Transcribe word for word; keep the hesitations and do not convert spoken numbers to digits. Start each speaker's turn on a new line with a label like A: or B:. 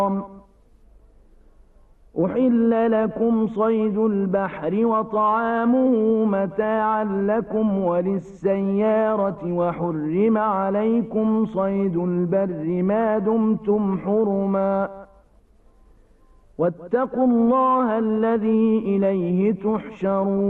A: أحل لكم صيد البحر وطعامه متاعا لكم وللسيارة وحرم عليكم صيد البر ما دمتم حرما واتقوا الله الذي إليه تحشرون